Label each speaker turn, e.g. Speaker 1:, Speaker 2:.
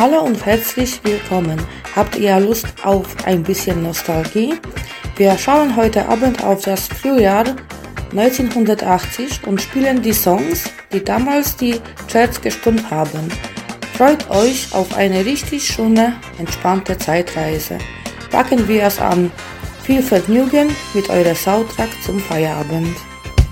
Speaker 1: Hallo und herzlich willkommen. Habt ihr Lust auf ein bisschen Nostalgie? Wir schauen heute Abend auf das Frühjahr 1980 und spielen die Songs, die damals die Charts gestimmt haben. Freut euch auf eine richtig schöne, entspannte Zeitreise. Packen wir es an. Viel Vergnügen mit eurem Soundtrack zum Feierabend.